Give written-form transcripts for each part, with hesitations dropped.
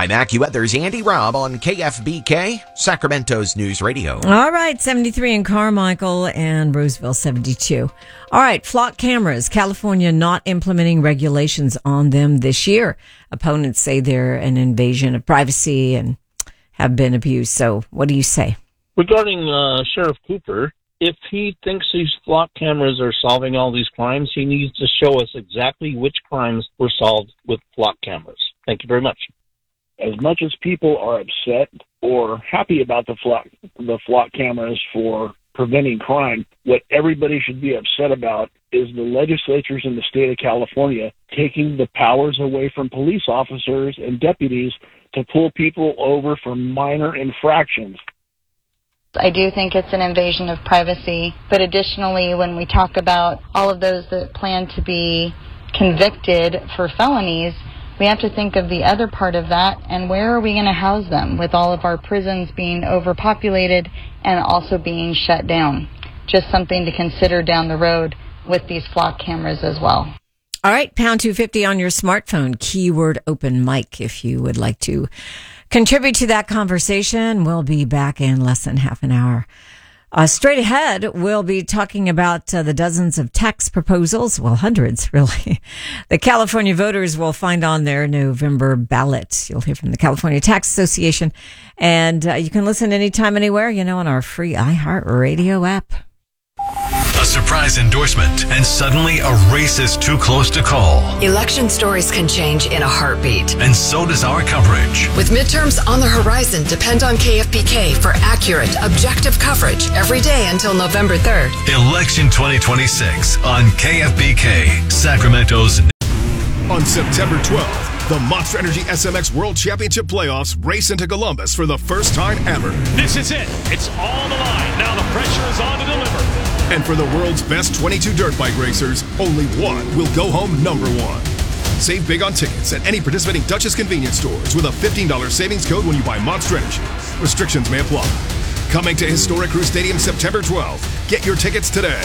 I'm AccuWeather's Andy Robb on KFBK, Sacramento's News Radio. All right, 73 in Carmichael and Roseville, 72. All right, flock cameras. California not implementing regulations on them this year. Opponents say they're an invasion of privacy and have been abused. So what do you say? Regarding Sheriff Cooper, if he thinks these flock cameras are solving all these crimes, he needs to show us exactly which crimes were solved with flock cameras. Thank you very much. As much as people are upset or happy about the flock cameras for preventing crime, what everybody should be upset about is the legislatures in the state of California taking the powers away from police officers and deputies to pull people over for minor infractions. I do think it's an invasion of privacy, but additionally, when we talk about all of those that plan to be convicted for felonies, we have to think of the other part of that, and where are we going to house them with all of our prisons being overpopulated and also being shut down? Just something to consider down the road with these flock cameras as well. All right, pound 250 on your smartphone, keyword open mic if you would like to contribute to that conversation. We'll be back in less than half an hour. Straight ahead, we'll be talking about the dozens of tax proposals, well, hundreds, really, the California voters will find on their November ballot. You'll hear from the California Tax Association, and you can listen anytime, anywhere, on our free iHeartRadio app. A surprise endorsement, and suddenly a race is too close to call. Election stories can change in a heartbeat. And so does our coverage. With midterms on the horizon, depend on KFBK for accurate, objective coverage every day until November 3rd. Election 2026 on KFBK, Sacramento's. On September 12th, the Monster Energy SMX World Championship Playoffs race into Columbus for the first time ever. This is it. It's all on the line. Now the pressure is on to deliver. And for the world's best 22 dirt bike racers, only one will go home number one. Save big on tickets at any participating Duchess convenience stores with a $15 savings code when you buy Monster Energy. Restrictions may apply. Coming to Historic Crew Stadium September 12th. Get your tickets today.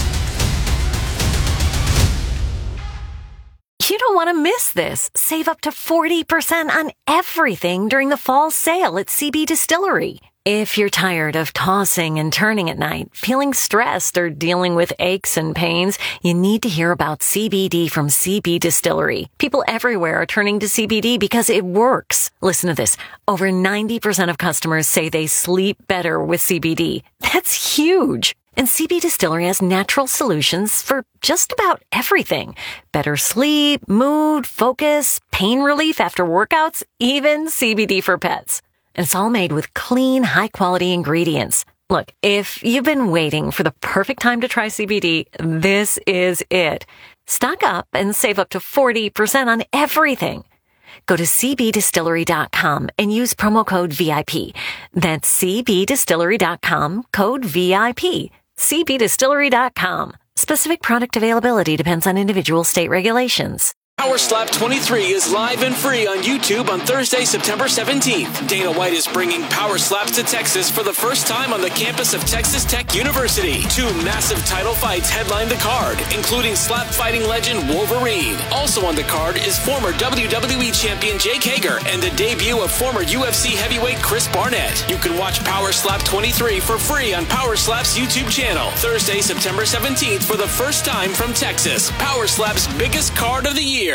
You don't want to miss this. Save up to 40% on everything during the fall sale at CB Distillery. If you're tired of tossing and turning at night, feeling stressed, or dealing with aches and pains, you need to hear about CBD from CB Distillery. People everywhere are turning to CBD because it works. Listen to this. Over 90% of customers say they sleep better with CBD. That's huge. And CB Distillery has natural solutions for just about everything. Better sleep, mood, focus, pain relief after workouts, even CBD for pets. And it's all made with clean, high-quality ingredients. Look, if you've been waiting for the perfect time to try CBD, this is it. Stock up and save up to 40% on everything. Go to cbdistillery.com and use promo code VIP. That's cbdistillery.com, code VIP. cbdistillery.com. Specific product availability depends on individual state regulations. Power Slap 23 is live and free on YouTube on Thursday, September 17th. Dana White is bringing Power Slaps to Texas for the first time on the campus of Texas Tech University. 2 massive title fights headline the card, including slap fighting legend Wolverine. Also on the card is former WWE champion Jake Hager and the debut of former UFC heavyweight Chris Barnett. You can watch Power Slap 23 for free on Power Slap's YouTube channel. Thursday, September 17th for the first time from Texas. Power Slap's biggest card of the year.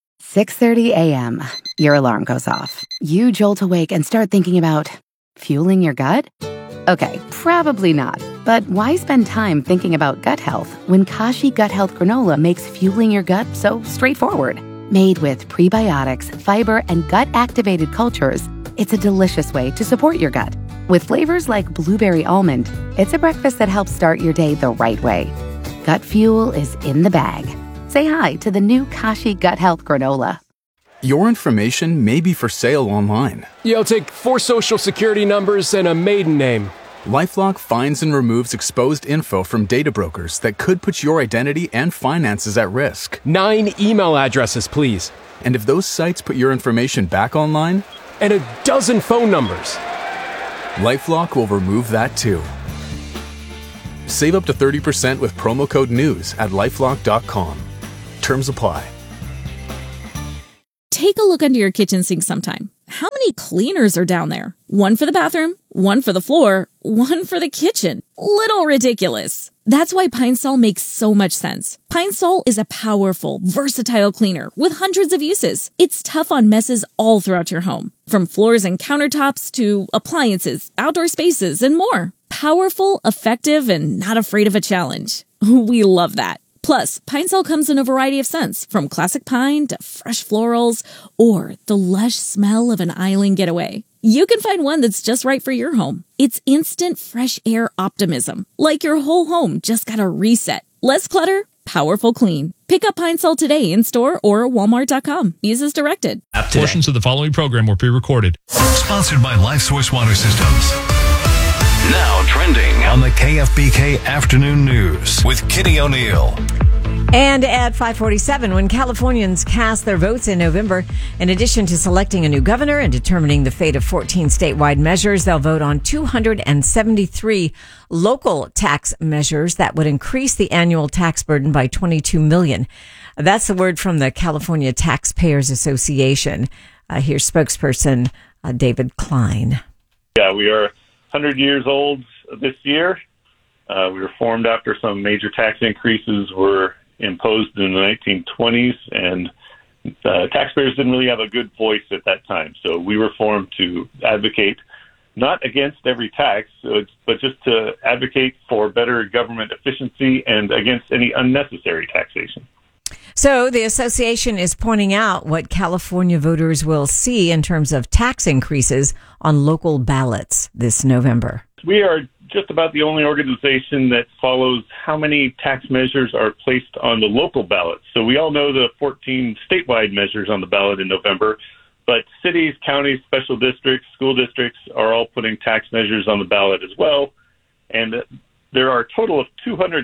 6:30 a.m. Your alarm goes off. You jolt awake and start thinking about fueling your gut? Okay, probably not. But why spend time thinking about gut health when Kashi Gut Health Granola makes fueling your gut so straightforward? Made with prebiotics, fiber, and gut-activated cultures, it's a delicious way to support your gut. With flavors like blueberry almond, it's a breakfast that helps start your day the right way. Gut fuel is in the bag. Say hi to the new Kashi Gut Health Granola. Your information may be for sale online. Yeah, I'll take 4 social security numbers and a maiden name. LifeLock finds and removes exposed info from data brokers that could put your identity and finances at risk. 9 email addresses, please. And if those sites put your information back online? And a dozen phone numbers. LifeLock will remove that too. Save up to 30% with promo code NEWS at LifeLock.com. Terms apply. Take a look under your kitchen sink sometime. How many many cleaners are down there? One for the bathroom, one for the floor, one for the kitchen. Little ridiculous. That's why Pine Sol makes so much sense. Pine Sol is a powerful, versatile cleaner with hundreds of uses. It's tough on messes all throughout your home, from floors and countertops to appliances, outdoor spaces, and more. Powerful, effective, and not afraid of a challenge. We love that. Plus, Pine Sol comes in a variety of scents, from classic pine to fresh florals or the lush smell of an island getaway. You can find one that's just right for your home. It's instant fresh air optimism, like your whole home just got a reset. Less clutter, powerful clean. Pick up Pine Sol today in store or Walmart.com. Use as directed. Portions of the following program were pre-recorded. Sponsored by LifeSource Water Systems. Now trending on the KFBK Afternoon News with Kitty O'Neill. And at 5:47, when Californians cast their votes in November, in addition to selecting a new governor and determining the fate of 14 statewide measures, they'll vote on 273 local tax measures that would increase the annual tax burden by $22 million. That's the word from the California Taxpayers Association. Here's spokesperson David Klein. Yeah, we are 100 years old this year. We were formed after some major tax increases were imposed in the 1920s, and taxpayers didn't really have a good voice at that time. So we were formed to advocate not against every tax, but just to advocate for better government efficiency and against any unnecessary taxation. So the association is pointing out what California voters will see in terms of tax increases on local ballots this November. We are just about the only organization that follows how many tax measures are placed on the local ballots. So we all know the 14 statewide measures on the ballot in November, but cities, counties, special districts, school districts are all putting tax measures on the ballot as well. And there are a total of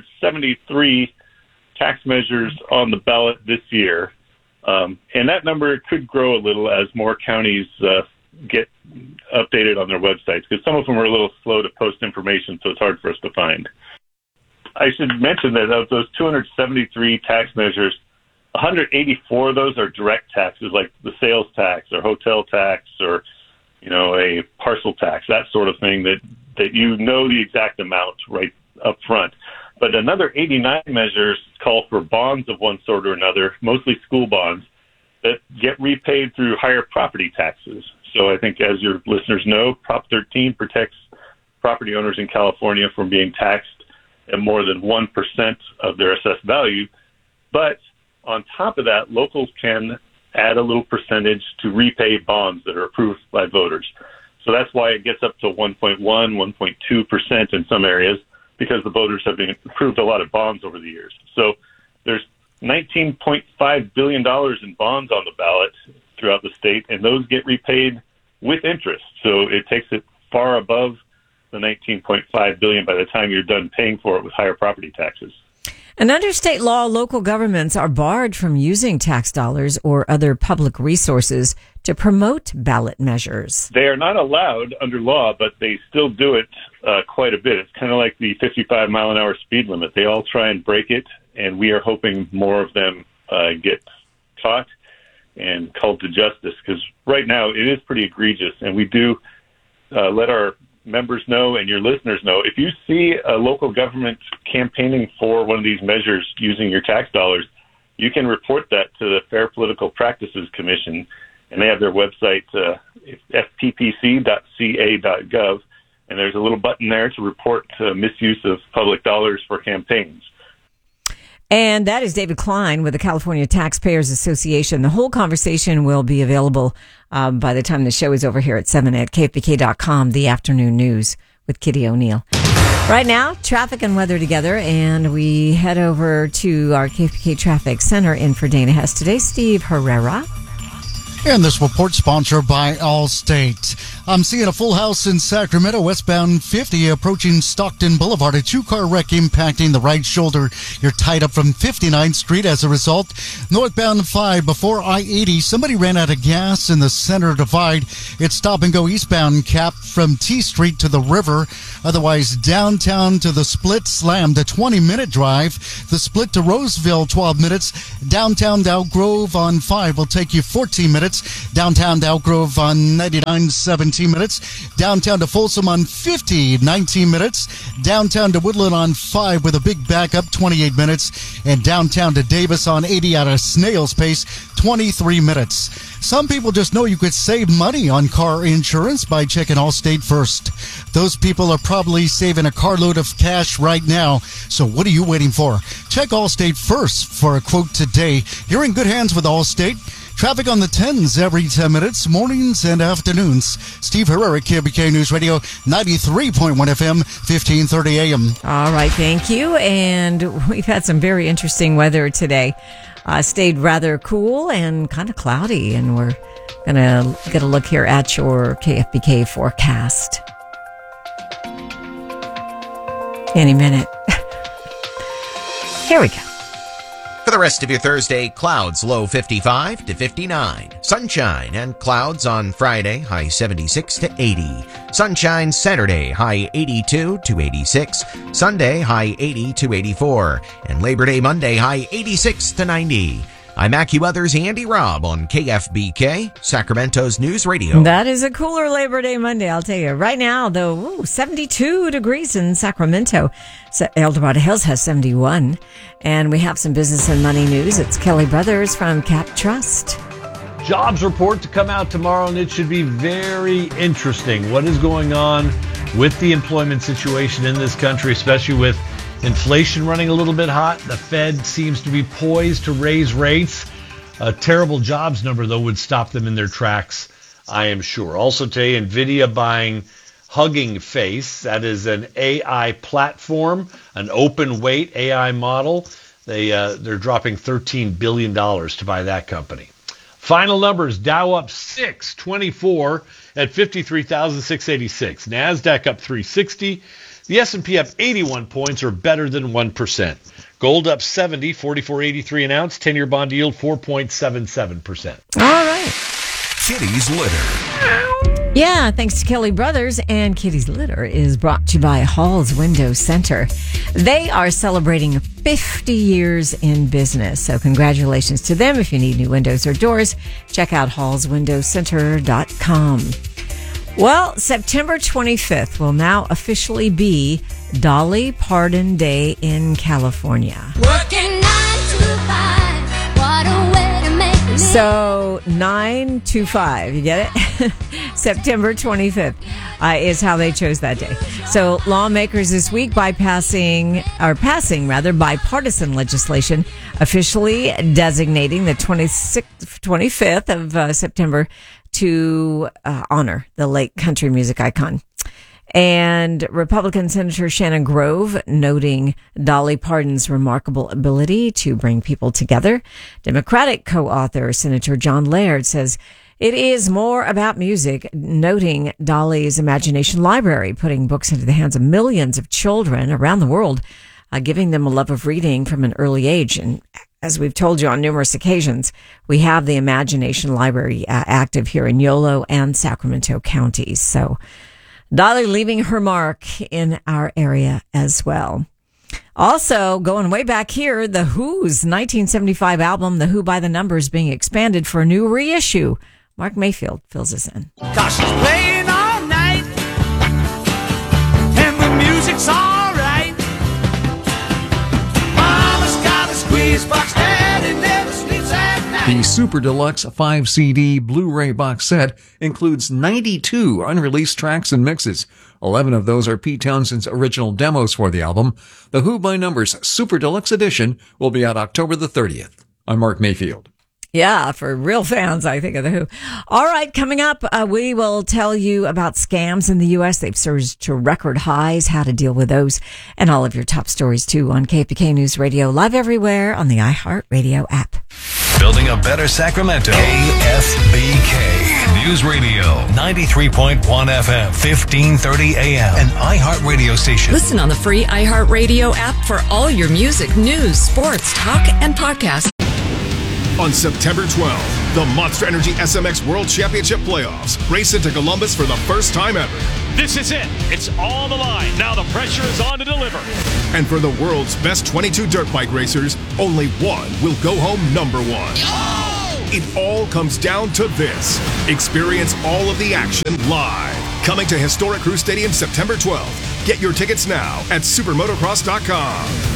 273 tax measures on the ballot this year. And that number could grow a little as more counties get updated on their websites, because some of them are a little slow to post information, so it's hard for us to find. I should mention that of those 273 tax measures, 184 of those are direct taxes, like the sales tax or hotel tax or, a parcel tax, that sort of thing that you know the exact amount right up front. But another 89 measures call for bonds of one sort or another, mostly school bonds, that get repaid through higher property taxes. So I think, as your listeners know, Prop 13 protects property owners in California from being taxed at more than 1% of their assessed value. But on top of that, locals can add a little percentage to repay bonds that are approved by voters. So that's why it gets up to 1.1, 1.2% in some areas, because the voters have approved a lot of bonds over the years. So there's $19.5 billion in bonds on the ballot throughout the state, and those get repaid with interest. So it takes it far above the $19.5 billion by the time you're done paying for it with higher property taxes. And under state law, local governments are barred from using tax dollars or other public resources to promote ballot measures. They are not allowed under law, but they still do it quite a bit. It's kind of like the 55-mile-an-hour speed limit. They all try and break it, and we are hoping more of them get caught and called to justice, because right now it is pretty egregious, and we do let our members know and your listeners know, if you see a local government campaigning for one of these measures using your tax dollars, you can report that to the Fair Political Practices Commission, and they have their website, fppc.ca.gov, and there's a little button there to report misuse of public dollars for campaigns. And that is David Klein with the California Taxpayers Association. The whole conversation will be available by the time the show is over here at 7 at KFBK.com, the afternoon news with Kitty O'Neill. Right now, traffic and weather together, and we head over to our KFBK Traffic Center in for Dana Hess today. Steve Herrera. And this report sponsored by Allstate. I'm seeing a full house in Sacramento, westbound 50 approaching Stockton Boulevard. A two-car wreck impacting the right shoulder. You're tied up from 59th Street as a result. Northbound 5 before I-80. Somebody ran out of gas in the center divide. It's stop and go eastbound Cap from T Street to the river. Otherwise, downtown to the Split slammed. A 20-minute drive. The Split to Roseville, 12 minutes. Downtown Dow Grove on 5 will take you 14 minutes. minutes. Downtown to Elk Grove on 99, 17 minutes. Downtown to Folsom on 50, 19 minutes. Downtown to Woodland on 5 with a big backup, 28 minutes. And downtown to Davis on 80 at a snail's pace, 23 minutes. Some people just know you could save money on car insurance by checking Allstate first. Those people are probably saving a carload of cash right now. So what are you waiting for? Check Allstate first for a quote today. You're in good hands with Allstate. Traffic on the 10s every 10 minutes, mornings and afternoons. Steve Herrera, KFBK News Radio, 93.1 FM, 1530 AM. All right, thank you. And we've had some very interesting weather today. Stayed rather cool and kind of cloudy. And we're going to get a look here at your KFBK forecast. Any minute. Here we go. For the rest of your Thursday, clouds low 55 to 59. Sunshine and clouds on Friday, high 76 to 80. Sunshine Saturday, high 82 to 86. Sunday, high 80 to 84. And Labor Day Monday, high 86 to 90. I'm AccuWeather's Andy Robb on KFBK, Sacramento's News Radio. That is a cooler Labor Day Monday, I'll tell you. Right now, though, 72 degrees in Sacramento. El Dorado Hills has 71. And we have some business and money news. It's Kelly Brothers from Cap Trust. Jobs report to come out tomorrow, and it should be very interesting. What is going on with the employment situation in this country, especially with inflation running a little bit hot? The Fed seems to be poised to raise rates. A terrible jobs number, though, would stop them in their tracks, I am sure. Also today, NVIDIA buying Hugging Face. That is an AI platform, an open weight AI model. They're dropping $13 billion to buy that company. Final numbers, Dow up 624 at 53,686. NASDAQ up 360. The S&P up 81 points, or better than 1%. Gold up 70, 44.83 an ounce. 10-year bond yield 4.77%. All right. Kitty's Litter. Yeah, thanks to Kelly Brothers. And Kitty's Litter is brought to you by Hall's Window Center. They are celebrating 50 years in business. So congratulations to them. If you need new windows or doors, check out hallswindowcenter.com. Well, September 25th will now officially be Dolly Parton Day in California. Working 9 to 5, what a way to make me. So 9 to 5, you get it? September 25th is how they chose that day. So lawmakers this week passing bipartisan legislation officially designating the 25th of September to honor the late country music icon. And Republican Senator Shannon Grove noting Dolly Parton's remarkable ability to bring people together. Democratic co-author Senator John Laird says it is more about music, noting Dolly's imagination library, putting books into the hands of millions of children around the world, giving them a love of reading from an early age. And as we've told you on numerous occasions, we have the Imagination Library active here in Yolo and Sacramento counties. So Dolly leaving her mark in our area as well. Also, going way back here, The Who's 1975 album, The Who by the Numbers, being expanded for a new reissue. Mark Mayfield fills us in. 'Cause she's playing all night, and the music's all right. Mama's got a squeeze box, Daddy never sleeps at night. The Super Deluxe 5-CD Blu-ray box set includes 92 unreleased tracks and mixes. 11 of those are Pete Townshend's original demos for the album. The Who by Numbers Super Deluxe Edition will be out October the 30th. I'm Mark Mayfield. Yeah, for real fans, I think, of The Who. All right, coming up, we will tell you about scams in the U.S. They've surged to record highs, how to deal with those, and all of your top stories, too, on KFBK News Radio, live everywhere on the iHeartRadio app. Building a better Sacramento. KFBK News Radio, 93.1 FM, 1530 AM, an iHeartRadio station. Listen on the free iHeartRadio app for all your music, news, sports, talk, and podcasts. On September 12th, the Monster Energy SMX World Championship Playoffs race into Columbus for the first time ever. This is it. It's on the line. Now the pressure is on to deliver. And for the world's best 22 dirt bike racers, only one will go home number one. It all comes down to this. Experience all of the action live. Coming to Historic Crew Stadium September 12th. Get your tickets now at supermotocross.com.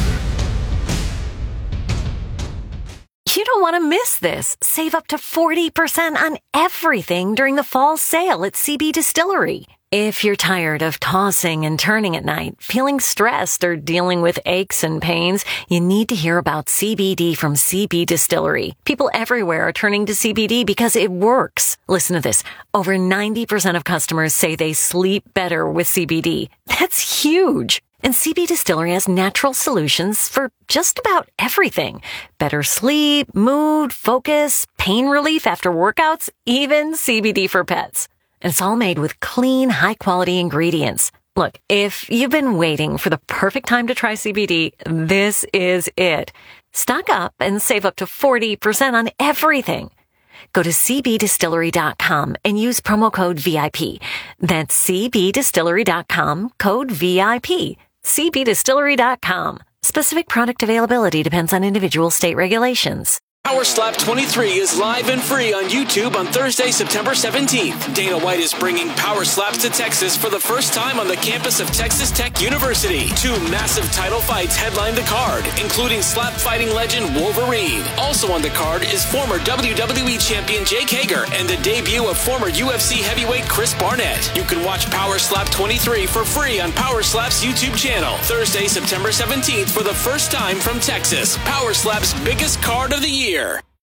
You don't want to miss this. Save up to 40% on everything during the fall sale at CB Distillery. If you're tired of tossing and turning at night, feeling stressed, or dealing with aches and pains, you need to hear about CBD from CB Distillery. People everywhere are turning to CBD because it works. Listen to this. Over 90% of customers say they sleep better with CBD. That's huge. And CB Distillery has natural solutions for just about everything. Better sleep, mood, focus, pain relief after workouts, even CBD for pets. And it's all made with clean, high-quality ingredients. Look, if you've been waiting for the perfect time to try CBD, this is it. Stock up and save up to 40% on everything. Go to cbdistillery.com and use promo code VIP. That's cbdistillery.com, code VIP. cbdistillery.com. Specific product availability depends on individual state regulations. Power Slap 23 is live and free on YouTube on Thursday, September 17th. Dana White is bringing Power Slaps to Texas for the first time on the campus of Texas Tech University. 2 massive title fights headline the card, including slap fighting legend Wolverine. Also on the card is former WWE champion Jake Hager and the debut of former UFC heavyweight Chris Barnett. You can watch Power Slap 23 for free on Power Slap's YouTube channel. Thursday, September 17th for the first time from Texas. Power Slap's biggest card of the year.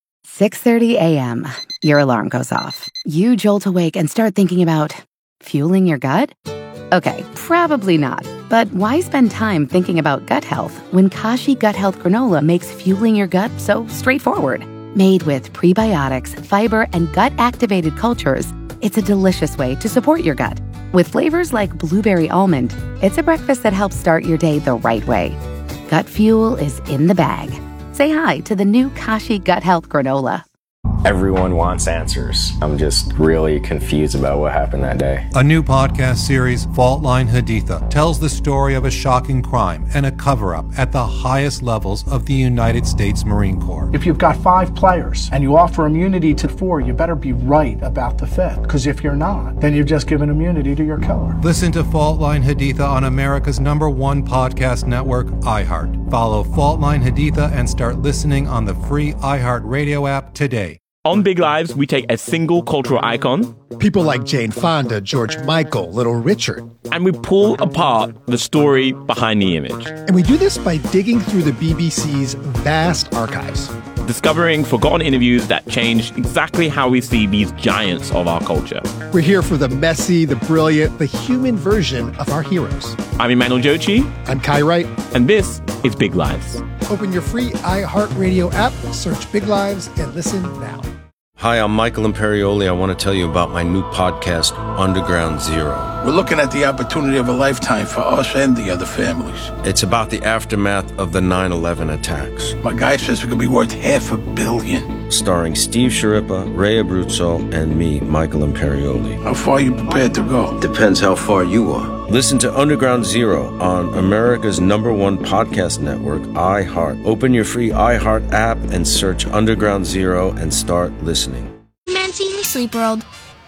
6:30 a.m. Your alarm goes off. You jolt awake and start thinking about fueling your gut? Okay, probably not. But why spend time thinking about gut health when Kashi Gut Health Granola makes fueling your gut so straightforward? Made with prebiotics, fiber, and gut-activated cultures, it's a delicious way to support your gut. With flavors like blueberry almond, it's a breakfast that helps start your day the right way. Gut fuel is in the bag. Say hi to the new Kashi Gut Health Granola. Everyone wants answers. I'm just really confused about what happened that day. A new podcast series, Fault Line Haditha, tells the story of a shocking crime and a cover-up at the highest levels of the United States Marine Corps. If you've got 5 players and you offer immunity to 4, you better be right about the 5th. Because if you're not, then you've just given immunity to your killer. Listen to Fault Line Haditha on America's #1 podcast network, iHeart. Follow Fault Line Haditha and start listening on the free iHeart Radio app today. On Big Lives, we take a single cultural icon, people like Jane Fonda, George Michael, Little Richard, and we pull apart the story behind the image. And we do this by digging through the BBC's vast archives, discovering forgotten interviews that changed exactly how we see these giants of our culture. We're here for the messy, the brilliant, the human version of our heroes. I'm Emmanuel Jochi. I'm Kai Wright. And this is Big Lives. Open your free iHeartRadio app, search Big Lives, and listen now. Hi, I'm Michael Imperioli. I want to tell you about my new podcast, Underground Zero. We're looking at the opportunity of a lifetime for us and the other families. It's about the aftermath of the 9/11 attacks. My guy says it could be worth $500 million. Starring Steve Sciarippa, Ray Abruzzo, and me, Michael Imperioli. How far are you prepared to go? Depends how far you are. Listen to Underground Zero on America's #1 podcast network, iHeart. Open your free iHeart app and search Underground Zero and start listening. Mancini Sleep World.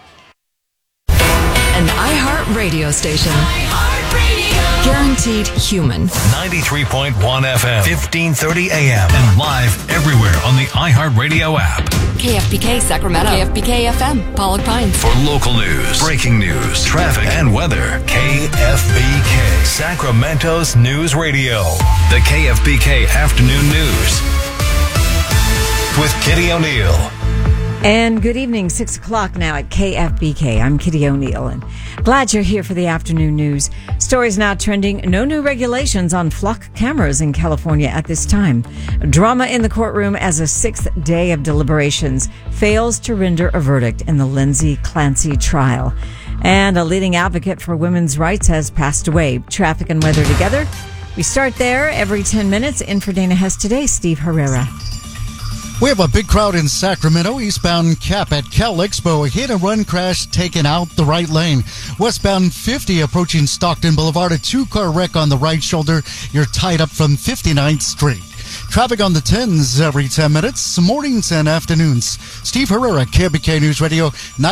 An iHeart radio station. Guaranteed human. 93.1 FM, 1530 AM, and live everywhere on the iHeartRadio app. KFBK Sacramento. KFBK FM, Pollock Pines. For local news, breaking news, traffic, and weather, KFBK, Sacramento's news radio. The KFBK Afternoon News with Kitty O'Neill. And good evening, 6 o'clock now at KFBK. I'm Kitty O'Neill, and glad you're here for the afternoon news. Stories now trending. No new regulations on flock cameras in California at this time. Drama in the courtroom as a 6th day of deliberations fails to render a verdict in the Lindsay Clancy trial. And a leading advocate for women's rights has passed away. Traffic and weather together. We start there every 10 minutes. In for Dana Hess today, Steve Herrera. We have a big crowd in Sacramento, eastbound Cap at Cal Expo. A hit-and-run crash taken out the right lane. Westbound 50 approaching Stockton Boulevard. A 2-car wreck on the right shoulder. You're tied up from 59th Street. Traffic on the 10s every 10 minutes, mornings and afternoons. Steve Herrera, KFBK News Radio,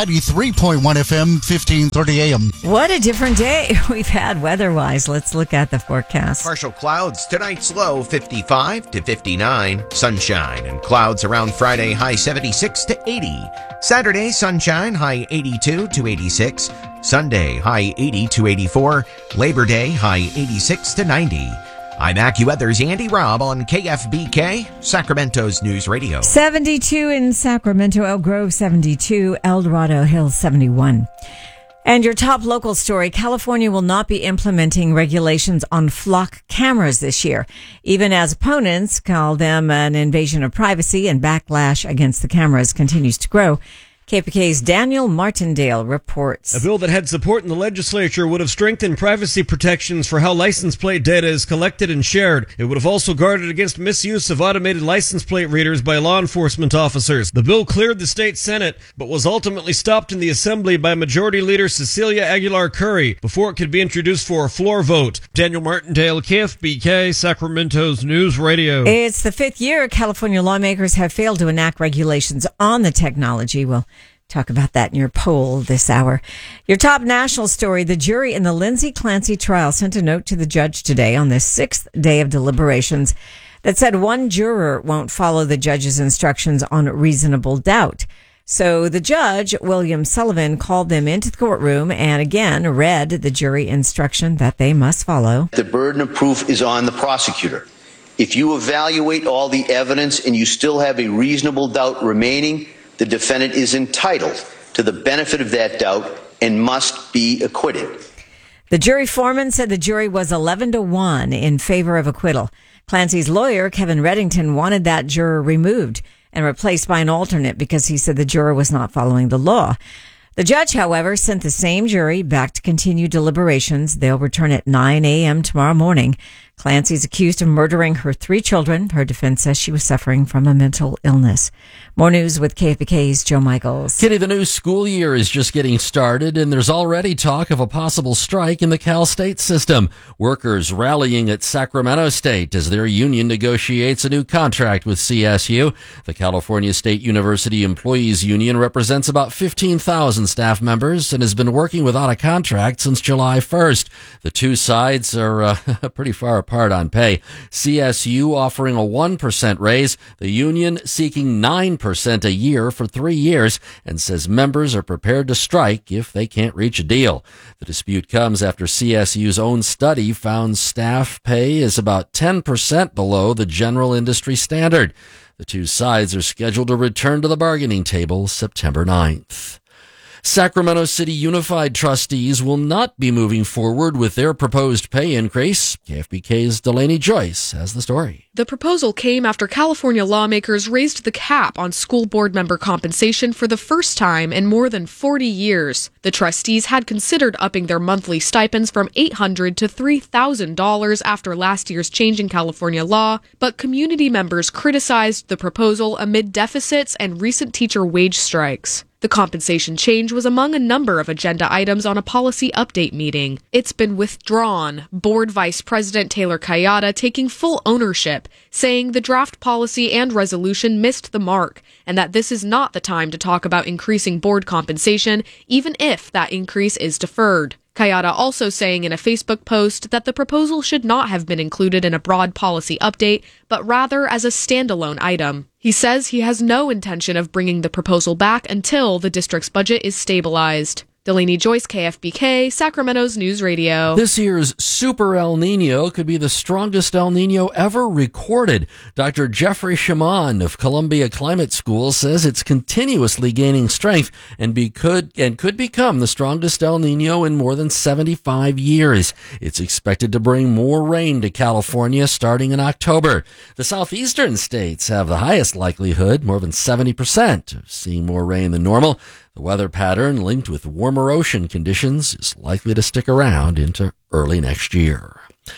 93.1 FM, 1530 AM. What a different day we've had weather-wise. Let's look at the forecast. Partial clouds. Tonight's low 55 to 59. Sunshine and clouds around Friday, high 76 to 80. Saturday, sunshine, high 82 to 86. Sunday, high 80 to 84. Labor Day, high 86 to 90. I'm AccuWeather's Andy Robb on KFBK, Sacramento's News Radio. 72 in Sacramento, Elk Grove 72, El Dorado Hills 71. And your top local story, California will not be implementing regulations on flock cameras this year, even as opponents call them an invasion of privacy and backlash against the cameras continues to grow. KFBK's Daniel Martindale reports. A bill that had support in the legislature would have strengthened privacy protections for how license plate data is collected and shared. It would have also guarded against misuse of automated license plate readers by law enforcement officers. The bill cleared the state Senate, but was ultimately stopped in the Assembly by Majority Leader Cecilia Aguilar Curry before it could be introduced for a floor vote. Daniel Martindale, KFBK, Sacramento's News Radio. It's the fifth year California lawmakers have failed to enact regulations on the technology. Well, talk about that in your poll this hour. Your top national story, the jury in the Lindsay Clancy trial sent a note to the judge today on the sixth day of deliberations that said one juror won't follow the judge's instructions on reasonable doubt. So the judge, William Sullivan, called them into the courtroom and again read the jury instruction that they must follow. The burden of proof is on the prosecutor. If you evaluate all the evidence and you still have a reasonable doubt remaining, the defendant is entitled to the benefit of that doubt and must be acquitted. The jury foreman said the jury was 11-1 in favor of acquittal. Clancy's lawyer, Kevin Reddington, wanted that juror removed and replaced by an alternate because he said the juror was not following the law. The judge, however, sent the same jury back to continue deliberations. They'll return at 9 a.m. tomorrow morning. Clancy's accused of murdering her 3 children. Her defense says she was suffering from a mental illness. More news with KFBK's Joe Michaels. Kitty, the new school year is just getting started, and there's already talk of a possible strike in the Cal State system. Workers rallying at Sacramento State as their union negotiates a new contract with CSU. The California State University Employees Union represents about 15,000 staff members and has been working without a contract since July 1st. The two sides are pretty far apart on pay. CSU offering a 1% raise, the union seeking 9% a year for 3 years, and says members are prepared to strike if they can't reach a deal. The dispute comes after CSU's own study found staff pay is about 10% below the general industry standard. The two sides are scheduled to return to the bargaining table September 9th. Sacramento City Unified trustees will not be moving forward with their proposed pay increase. KFBK's Delaney Joyce has the story. The proposal came after California lawmakers raised the cap on school board member compensation for the first time in more than 40 years. The trustees had considered upping their monthly stipends from $800 to $3,000 after last year's change in California law, but community members criticized the proposal amid deficits and recent teacher wage strikes. The compensation change was among a number of agenda items on a policy update meeting. It's been withdrawn, Board Vice President Taylor Kayada taking full ownership, saying the draft policy and resolution missed the mark, and that this is not the time to talk about increasing board compensation, even if that increase is deferred. Kayada also saying in a Facebook post that the proposal should not have been included in a broad policy update, but rather as a standalone item. He says he has no intention of bringing the proposal back until the district's budget is stabilized. Delaney Joyce, KFBK, Sacramento's News Radio. This year's Super El Nino could be the strongest El Nino ever recorded. Dr. Jeffrey Shaman of Columbia Climate School says it's continuously gaining strength and could become the strongest El Nino in more than 75 years. It's expected to bring more rain to California starting in October. The southeastern states have the highest likelihood, more than 70%, of seeing more rain than normal. The weather pattern linked with warmer ocean conditions is likely to stick around into early next year.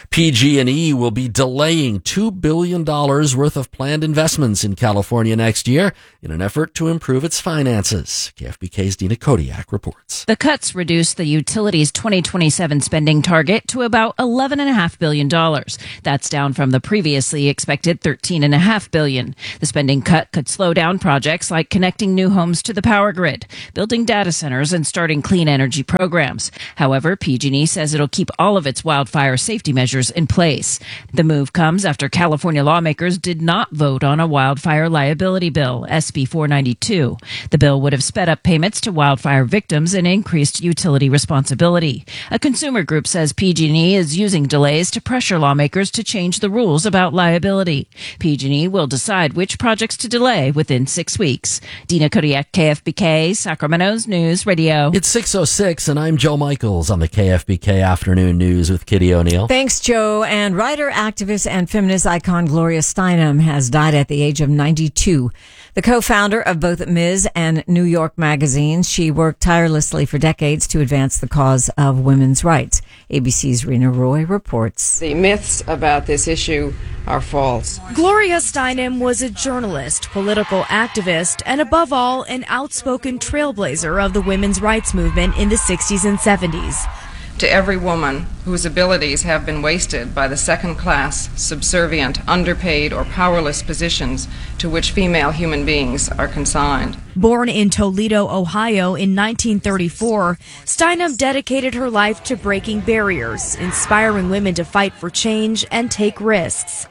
PG&E will be delaying $2 billion worth of planned investments in California next year in an effort to improve its finances. KFBK's Dina Kodiak reports. The cuts reduce the utility's 2027 spending target to about $11.5 billion. That's down from the previously expected $13.5 billion. The spending cut could slow down projects like connecting new homes to the power grid, building data centers, and starting clean energy programs. However, PG&E says it'll keep all of its wildfire safety measures in place. The move comes after California lawmakers did not vote on a wildfire liability bill, SB 492. The bill would have sped up payments to wildfire victims and increased utility responsibility. A consumer group says PG&E is using delays to pressure lawmakers to change the rules about liability. PG&E will decide which projects to delay within 6 weeks. Dina Kodiak, KFBK, Sacramento's News Radio. It's 6:06, and I'm Joe Michaels on the KFBK Afternoon News with Kitty O'Neill. Thanks, Joe. And writer, activist, and feminist icon Gloria Steinem has died at the age of 92. The co-founder of both Ms. and New York magazines, she worked tirelessly for decades to advance the cause of women's rights. ABC's Rena Roy reports. The myths about this issue are false. Gloria Steinem was a journalist, political activist, and above all, an outspoken trailblazer of the women's rights movement in the 60s and 70s. To every woman whose abilities have been wasted by the second-class, subservient, underpaid, or powerless positions to which female human beings are consigned. Born in Toledo, Ohio in 1934, Steinem dedicated her life to breaking barriers, inspiring women to fight for change and take risks.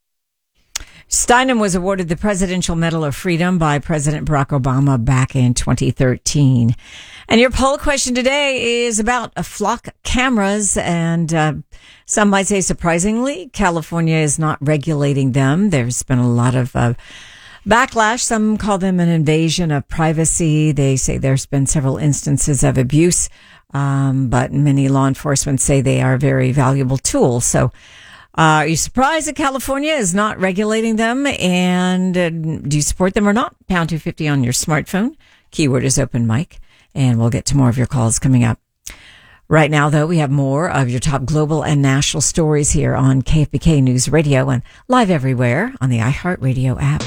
Steinem was awarded the Presidential Medal of Freedom by President Barack Obama back in 2013. And your poll question today is about flock cameras, and some might say surprisingly, California is not regulating them. There's been a lot of backlash. Some call them an invasion of privacy. They say there's been several instances of abuse, but many law enforcement say they are a very valuable tool. So are you surprised that California is not regulating them? And do you support them or not? Pound 250 on your smartphone. Keyword is open mic. And we'll get to more of your calls coming up. Right now, though, we have more of your top global and national stories here on KFBK News Radio and live everywhere on the iHeartRadio app.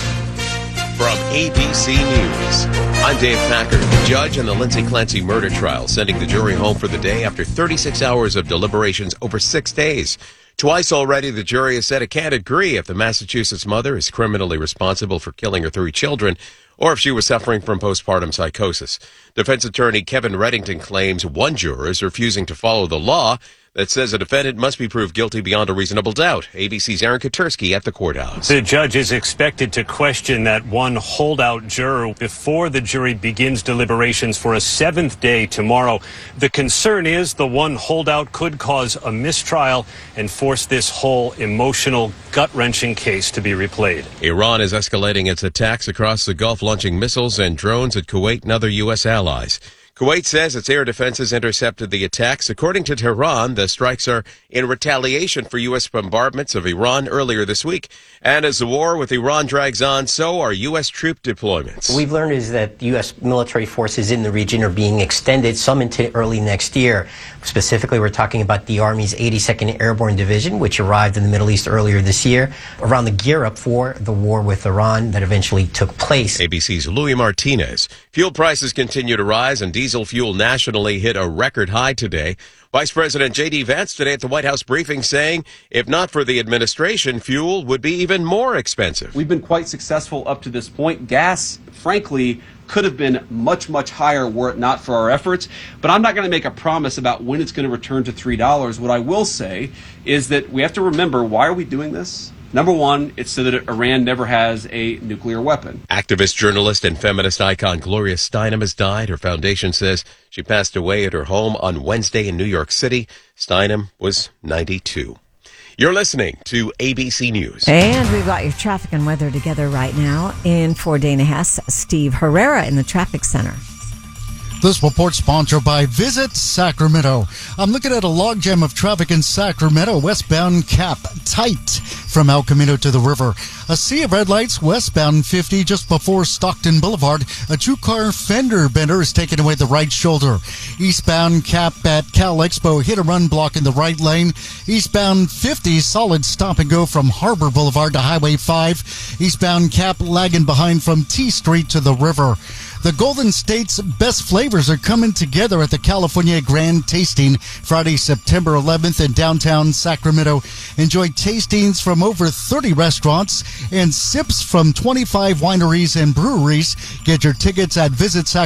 From ABC News, I'm Dave Packard. The judge in the Lindsay Clancy murder trial sending the jury home for the day after 36 hours of deliberations over 6 days. Twice already, the jury has said it can't agree if the Massachusetts mother is criminally responsible for killing her 3 children or if she was suffering from postpartum psychosis. Defense attorney Kevin Reddington claims one juror is refusing to follow the law that says a defendant must be proved guilty beyond a reasonable doubt. ABC's Aaron Katersky at the courthouse. The judge is expected to question that one holdout juror before the jury begins deliberations for a 7th day tomorrow. The concern is the one holdout could cause a mistrial and force this whole emotional, gut-wrenching case to be replayed. Iran is escalating its attacks across the Gulf, launching missiles and drones at Kuwait and other U.S. allies. Kuwait says its air defenses intercepted the attacks. According to Tehran, the strikes are in retaliation for U.S. bombardments of Iran earlier this week. And as the war with Iran drags on, so are U.S. troop deployments. What we've learned is that U.S. military forces in the region are being extended, some into early next year. Specifically, we're talking about the Army's 82nd Airborne Division, which arrived in the Middle East earlier this year, around the gear-up for the war with Iran that eventually took place. ABC's Louis Martinez. Fuel prices continue to rise, and diesel fuel nationally hit a record high today. Vice President J.D. Vance today at the White House briefing saying if not for the administration, fuel would be even more expensive. We've been quite successful up to this point. Gas, frankly, could have been much, much higher were it not for our efforts. But I'm not going to make a promise about when it's going to return to $3. What I will say is that we have to remember, why are we doing this? Number one, it's so that Iran never has a nuclear weapon. Activist, journalist, and feminist icon Gloria Steinem has died. Her foundation says she passed away at her home on Wednesday in New York City. Steinem was 92. You're listening to ABC News. And we've got your traffic and weather together right now. In for Dana Hess, Steve Herrera in the traffic center. This report sponsored by Visit Sacramento. I'm looking at a logjam of traffic in Sacramento, westbound Cap, tight from El Camino to the river. A sea of red lights westbound 50 just before Stockton Boulevard. A two-car fender bender is taking away the right shoulder. Eastbound Cap at Cal Expo, hit and run block in the right lane. Eastbound 50, solid stop and go from Harbor Boulevard to Highway 5. Eastbound Cap lagging behind from T Street to the river. The Golden State's best flavors are coming together at the California Grand Tasting Friday, September 11th in downtown Sacramento. Enjoy tastings from over 30 restaurants and sips from 25 wineries and breweries. Get your tickets at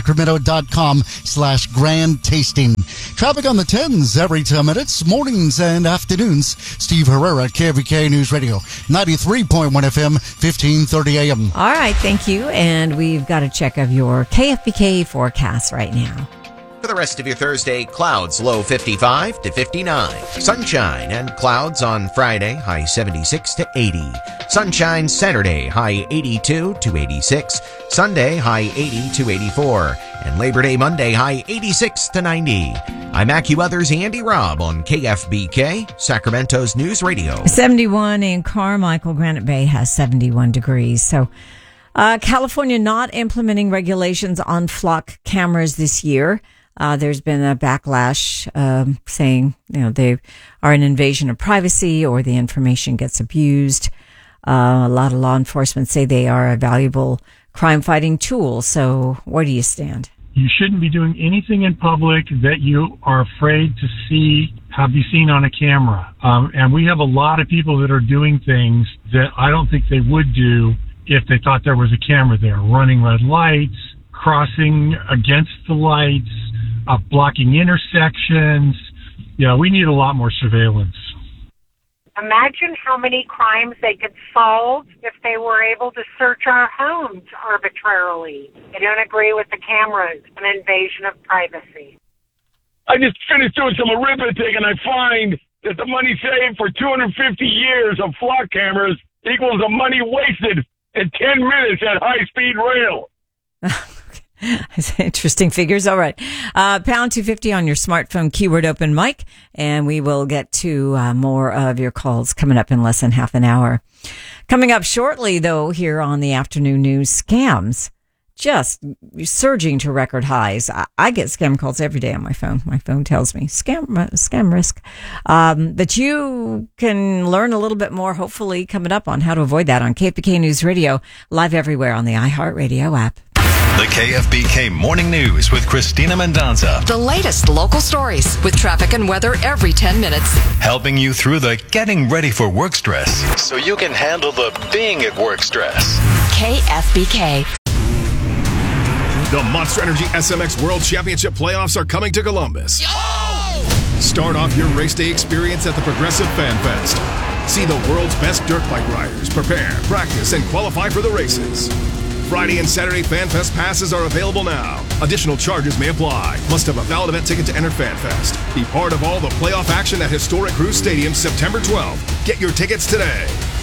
visitsacramento.com/grand tasting. Traffic on the 10s every 10 minutes, mornings and afternoons. Steve Herrera, KFBK News Radio, 93.1 FM, 1530 AM. All right, thank you. And we've got a check of your KFBK forecast right now. For the rest of your Thursday, clouds low 55 to 59. Sunshine and clouds on Friday, high 76 to 80. Sunshine Saturday, high 82 to 86. Sunday, high 80 to 84. And Labor Day Monday, high 86 to 90. I'm AccuWeather's Andy Robb on KFBK, Sacramento's News Radio. 71 in Carmichael. Granite Bay has 71 degrees. So California not implementing regulations on flock cameras this year. There's been a backlash saying, they are an invasion of privacy or the information gets abused. A lot of law enforcement say they are a valuable crime-fighting tool. So where do you stand? You shouldn't be doing anything in public that you are afraid to be seen on a camera. And we have a lot of people that are doing things that I don't think they would do if they thought there was a camera there, running red lights, crossing against the lights, blocking intersections. Yeah, we need a lot more surveillance. Imagine how many crimes they could solve if they were able to search our homes arbitrarily. I don't agree with the cameras, an invasion of privacy. I just finished doing some arithmetic and I find that the money saved for 250 years of flock cameras equals the money wasted in 10 minutes at high-speed rail. Interesting figures. All right. Pound 250 on your smartphone, keyword open mic, and we will get to more of your calls coming up in less than half an hour. Coming up shortly, though, here on the afternoon news, scams just surging to record highs. I get scam calls every day on my phone. My phone tells me scam risk. But you can learn a little bit more, hopefully, coming up on how to avoid that on KFBK News Radio, live everywhere on the iHeartRadio app. The KFBK Morning News with Christina Mendonza. The latest local stories with traffic and weather every 10 minutes. Helping you through the getting ready for work stress so you can handle the being at work stress. KFBK. The Monster Energy SMX World Championship playoffs are coming to Columbus. Start off your race day experience at the Progressive Fan Fest. See the world's best dirt bike riders prepare, practice, and qualify for the races. Friday and Saturday Fan Fest passes are available now. Additional charges may apply. Must have a valid event ticket to enter Fan Fest. Be part of all the playoff action at historic Cruz Stadium September 12th. Get your tickets today.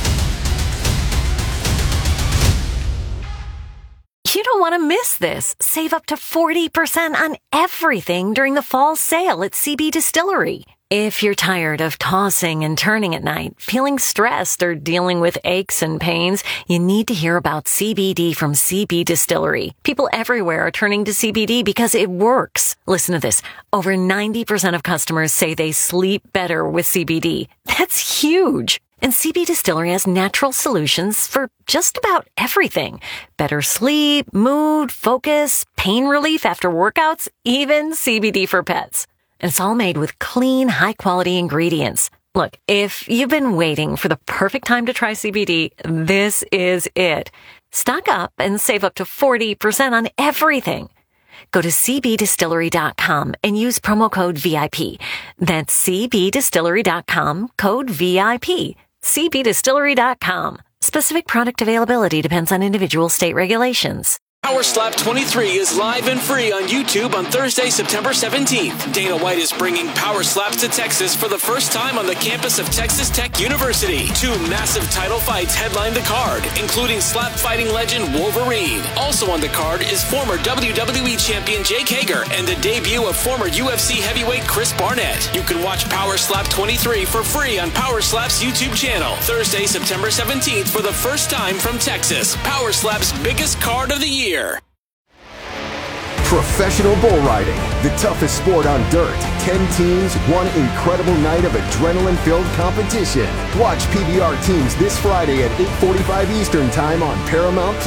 You don't want to miss this. Save up to 40% on everything during the fall sale at CB Distillery. If you're tired of tossing and turning at night, feeling stressed, or dealing with aches and pains, you need to hear about CBD from CB Distillery. People everywhere are turning to CBD because it works. Listen to this. Over 90% of customers say they sleep better with CBD. That's huge. And CB Distillery has natural solutions for just about everything. Better sleep, mood, focus, pain relief after workouts, even CBD for pets. And it's all made with clean, high-quality ingredients. Look, if you've been waiting for the perfect time to try CBD, this is it. Stock up and save up to 40% on everything. Go to cbdistillery.com and use promo code VIP. That's cbdistillery.com, code VIP. cbdistillery.com. Specific product availability depends on individual state regulations. Power Slap 23 is live and free on YouTube on Thursday, September 17th. Dana White is bringing Power Slaps to Texas for the first time on the campus of Texas Tech University. 2 massive title fights headline the card, including slap fighting legend Wolverine. Also on the card is former WWE champion Jake Hager and the debut of former UFC heavyweight Chris Barnett. You can watch Power Slap 23 for free on Power Slap's YouTube channel. Thursday, September 17th for the first time from Texas. Power Slap's biggest card of the year. Professional bull riding, the toughest sport on dirt. 10 teams, one incredible night of adrenaline-filled competition. Watch PBR teams this Friday at 8:45 Eastern Time on Paramount+.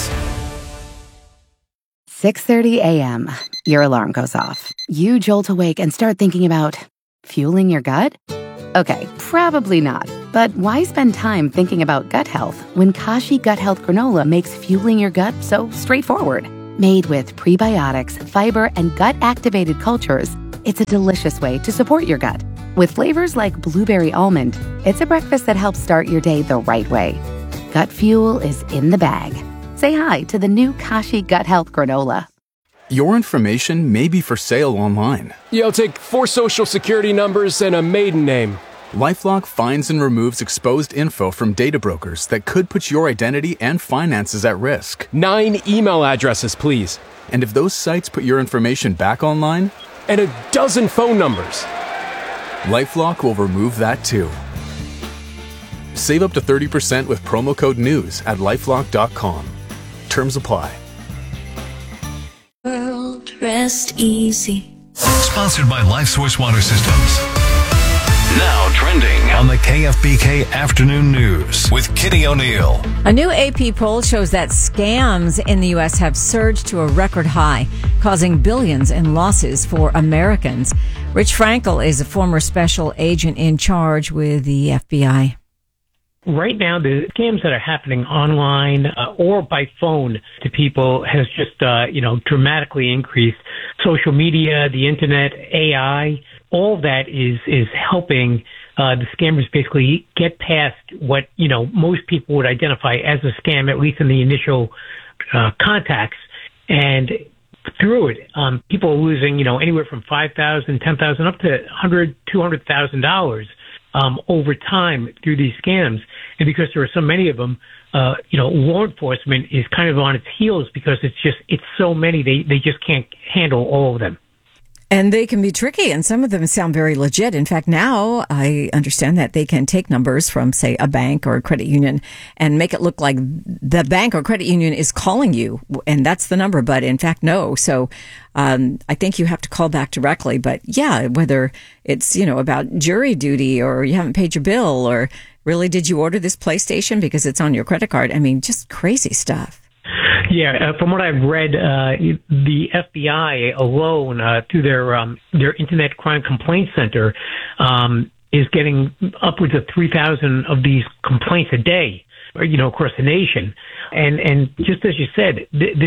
6:30 a.m. Your alarm goes off. You jolt awake and start thinking about fueling your gut? Okay, probably not. But why spend time thinking about gut health when Kashi Gut Health Granola makes fueling your gut so straightforward? Made with prebiotics, fiber, and gut-activated cultures, it's a delicious way to support your gut. With flavors like blueberry almond, it's a breakfast that helps start your day the right way. Gut fuel is in the bag. Say hi to the new Kashi Gut Health Granola. Your information may be for sale online. You'll take 4 social security numbers and a maiden name. LifeLock finds and removes exposed info from data brokers that could put your identity and finances at risk. 9 email addresses, please. And if those sites put your information back online? And a dozen phone numbers. LifeLock will remove that too. Save up to 30% with promo code NEWS at LifeLock.com. Terms apply. World, rest easy. Sponsored by LifeSource Water Systems. Now trending on the KFBK Afternoon News with Kitty O'Neill. A new AP poll shows that scams in the U.S. have surged to a record high, causing billions in losses for Americans. Rich Frankel is a former special agent in charge with the FBI. Right now, the scams that are happening online or by phone to people has just, dramatically increased. Social media, the internet, AI, all that is helping the scammers basically get past what, most people would identify as a scam, at least in the initial contacts. And through it, people are losing, anywhere from $5,000, $10,000 up to $100,000, $200,000 over time through these scams. And because there are so many of them, law enforcement is kind of on its heels because it's so many, they just can't handle all of them. And they can be tricky, and some of them sound very legit. In fact, now I understand that they can take numbers from, say, a bank or a credit union and make it look like the bank or credit union is calling you, and that's the number. But in fact, no. So I think you have to call back directly. But yeah, whether it's, about jury duty or you haven't paid your bill or really did you order this PlayStation because it's on your credit card? I mean, just crazy stuff. Yeah, from what I've read, the FBI alone, through their Internet Crime Complaint Center, is getting upwards of 3,000 of these complaints a day, across the nation. And just as you said,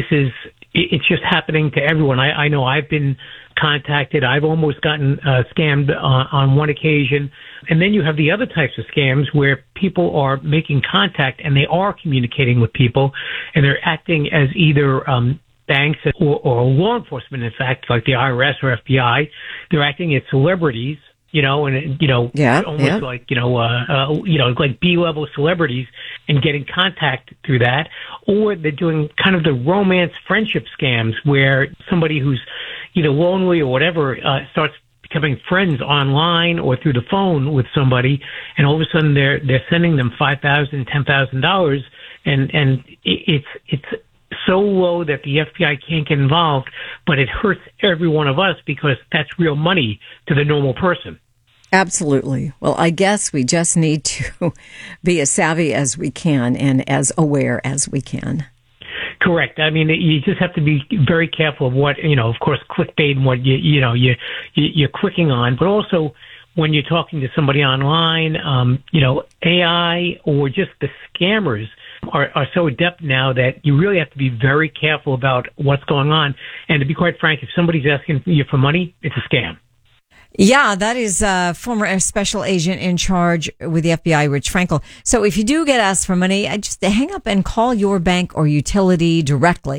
it's just happening to everyone. I know I've been contacted. I've almost gotten scammed on one occasion. And then you have the other types of scams where people are making contact and they are communicating with people and they're acting as either banks or law enforcement, in fact, like the IRS or FBI. They're acting as celebrities, almost like, like B-level celebrities and getting contact through that. Or they're doing kind of the romance friendship scams where somebody who's either lonely or whatever starts becoming friends online or through the phone with somebody, and all of a sudden they're sending them $5,000, $10,000, and it's so low that the FBI can't get involved, but it hurts every one of us because that's real money to the normal person. Absolutely. Well, I guess we just need to be as savvy as we can and as aware as we can. Correct. I mean, you just have to be very careful of what, of course, clickbait and what you're clicking on, but also when you're talking to somebody online, AI or just the scammers are so adept now that you really have to be very careful about what's going on. And to be quite frank, if somebody's asking you for money, it's a scam. Yeah, that is former special agent in charge with the FBI, Rich Frankel. So if you do get asked for money, just hang up and call your bank or utility directly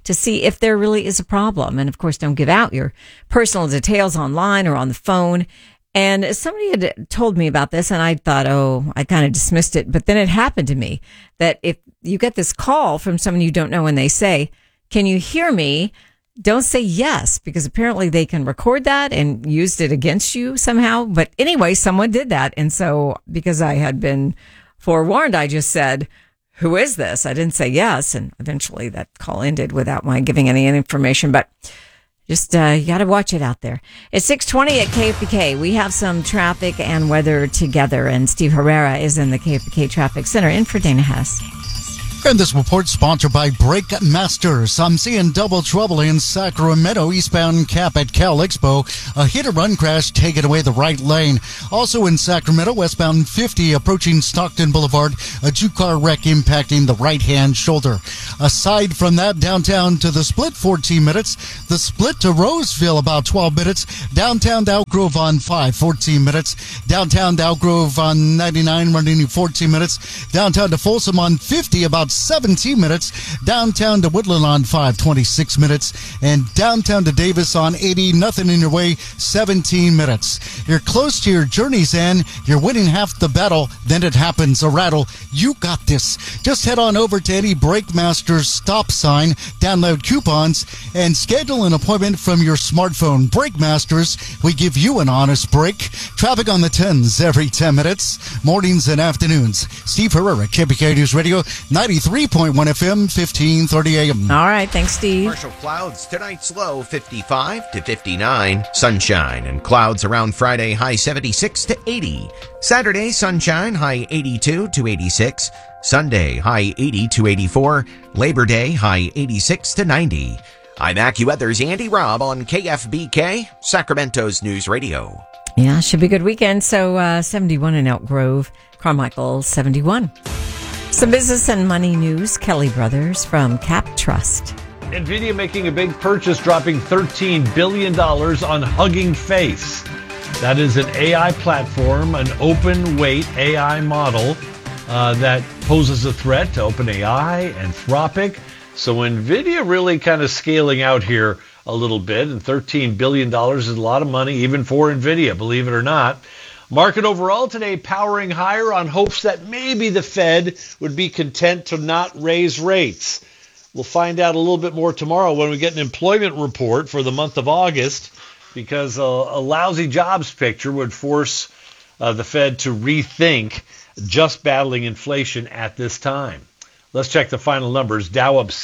to see if there really is a problem. And of course, don't give out your personal details online or on the phone. And somebody had told me about this, and I thought, I kind of dismissed it. But then it happened to me that if you get this call from someone you don't know and they say, "Can you hear me?" Don't say yes, because apparently they can record that and used it against you somehow. But anyway, someone did that. And so because I had been forewarned, I just said, "Who is this?" I didn't say yes. And eventually that call ended without my giving any information. But just, you got to watch it out there. It's 6:20 at KFBK. We have some traffic and weather together. And Steve Herrera is in the KFBK Traffic Center in for Dana Hess. And this report sponsored by Brake Masters. I'm seeing double trouble in Sacramento, eastbound Cap at Cal Expo. A hit-and-run crash taking away the right lane. Also in Sacramento, westbound 50 approaching Stockton Boulevard, a two-car wreck impacting the right-hand shoulder. Aside from that, downtown to the Split, 14 minutes. The Split to Roseville, about 12 minutes. Downtown to Elk Grove on 5, 14 minutes. Downtown to Elk Grove on 99, running 14 minutes. Downtown to Folsom on 50, about 17 minutes. Downtown to Woodland on 5, 26 minutes. And downtown to Davis on 80, nothing in your way, 17 minutes. You're close to your journey's end. You're winning half the battle. Then it happens, a rattle. You got this. Just head on over to any Brake Masters stop sign, download coupons, and schedule an appointment from your smartphone. Brake Masters, we give you an honest break. Traffic on the 10s every 10 minutes, mornings and afternoons. Steve Herrera, KBK News Radio, 93.1 FM, 1530 AM. All right, thanks, Steve. Partial clouds, tonight's low 55 to 59. Sunshine and clouds around Friday, high 76 to 80. Saturday, sunshine, high 82 to 86. Sunday, high 80 to 84. Labor Day, high 86 to 90. I'm AccuWeather's Andy Robb on KFBK, Sacramento's News Radio. Yeah, should be a good weekend. So 71 in Elk Grove, Carmichael 71. Some business and money news. Kelly Brothers from Cap Trust. NVIDIA making a big purchase, dropping $13 billion on Hugging Face. That is an AI platform, an open weight AI model that poses a threat to OpenAI, Anthropic. So NVIDIA really kind of scaling out here a little bit, and $13 billion is a lot of money, even for NVIDIA, believe it or not. Market overall today powering higher on hopes that maybe the Fed would be content to not raise rates. We'll find out a little bit more tomorrow when we get an employment report for the month of August, because a lousy jobs picture would force the Fed to rethink just battling inflation at this time. Let's check the final numbers. Dow up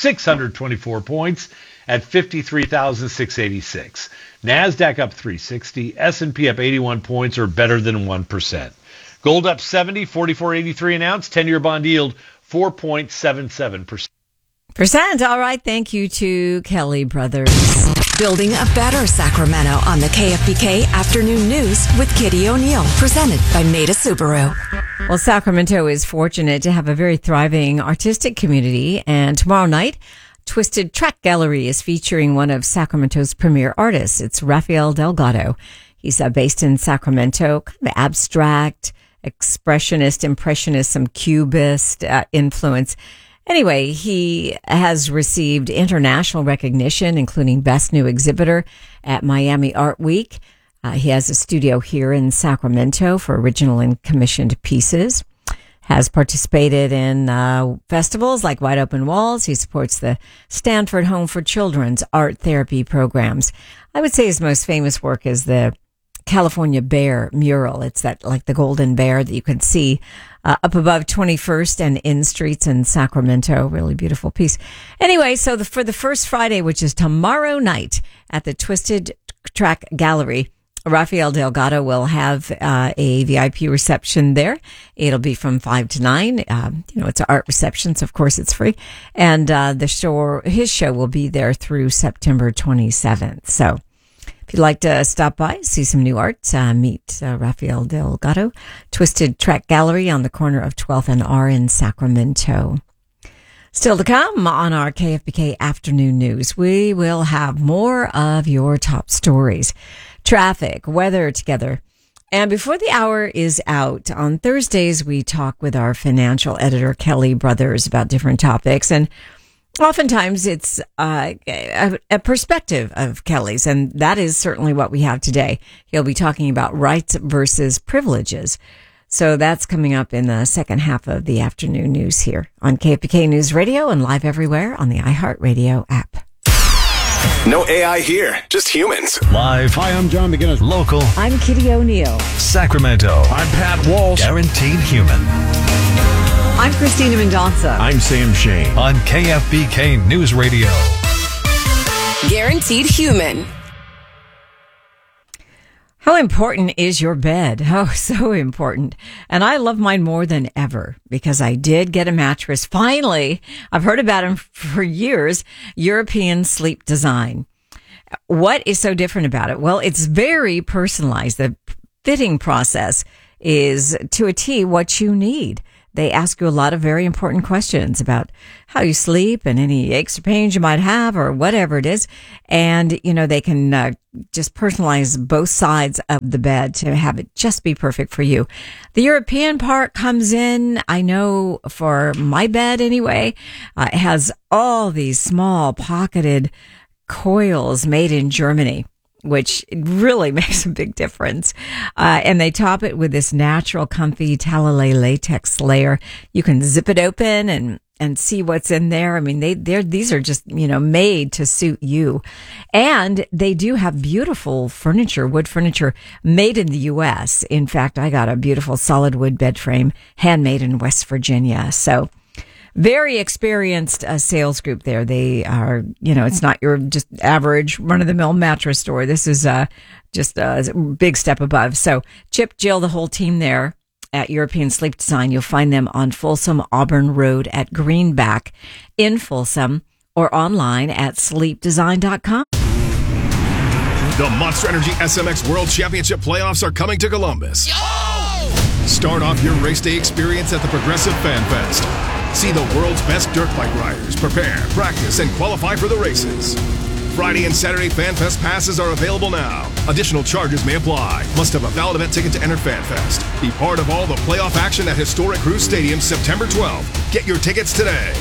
624 points at 53,686. NASDAQ up 360. S&P up 81 points, or better than 1%. Gold up 70, 44.83 an ounce. 10-year bond yield 4.77%. All right. Thank you to Kelly Brothers. Building a better Sacramento on the KFBK Afternoon News with Kitty O'Neill. Presented by Maida Subaru. Well, Sacramento is fortunate to have a very thriving artistic community. And tomorrow night, Twisted Track Gallery is featuring one of Sacramento's premier artists. It's Rafael Delgado. He's based in Sacramento, kind of abstract, expressionist, impressionist, some cubist influence. Anyway, he has received international recognition, including Best New Exhibitor at Miami Art Week. He has a studio here in Sacramento for original and commissioned pieces. Has participated in festivals like Wide Open Walls. He supports the Stanford Home for Children's art therapy programs. I would say his most famous work is the California Bear mural. It's that, like, the golden bear that you can see up above 21st and in streets in Sacramento. Really beautiful piece. Anyway, so for the first Friday, which is tomorrow night at the Twisted Track Gallery, Rafael Delgado will have a VIP reception there. It'll be from 5 to 9. It's an art reception, so of course it's free. And his show will be there through September 27th. So if you'd like to stop by, see some new art, meet Rafael Delgado, Twisted Track Gallery on the corner of 12th and R in Sacramento. Still to come on our KFBK Afternoon News, we will have more of your top stories, traffic, weather together. And before the hour is out, on Thursdays, we talk with our financial editor, Kelly Brothers, about different topics. And Oftentimes it's a perspective of Kelly's, and that is certainly what we have today. He'll be talking about rights versus privileges. So that's coming up in the second half of the afternoon news here on KFBK News Radio and live everywhere on the iHeartRadio app. No AI here, just humans. Live. Hi, I'm John McGinnis. Local. I'm Kitty O'Neill. Sacramento. I'm Pat Walsh. Guaranteed human. I'm Christina Mendonça. I'm Sam Shane. On KFBK News Radio. Guaranteed human. How important is your bed? Oh, so important. And I love mine more than ever because I did get a mattress. Finally, I've heard about them for years. European Sleep Design. What is so different about it? Well, it's very personalized. The fitting process is to a T what you need. They ask you a lot of very important questions about how you sleep and any aches or pains you might have or whatever it is. And, you know, they can just personalize both sides of the bed to have it just be perfect for you. The European part comes in, I know for my bed anyway, it has all these small pocketed coils made in Germany, which really makes a big difference. And they top it with this natural, comfy Talalay latex layer. You can zip it open and see what's in there. I mean, these are just, you know, made to suit you. And they do have beautiful furniture, wood furniture made in the U.S. In fact, I got a beautiful solid wood bed frame handmade in West Virginia. So, very experienced sales group there. They are, you know, it's not your just average run-of-the-mill mattress store. This is just a big step above. So Chip, Jill, the whole team there at European Sleep Design. You'll find them on Folsom Auburn Road at Greenback in Folsom or online at sleepdesign.com. The Monster Energy SMX World Championship playoffs are coming to Columbus. Start off your race day experience at the Progressive Fan Fest. See the world's best dirt bike riders prepare, practice, and qualify for the races. Friday and Saturday Fan Fest passes are available now. Additional charges may apply. Must have a valid event ticket to enter Fan Fest. Be part of all the playoff action at historic Cruise Stadium September 12th. Get your tickets today.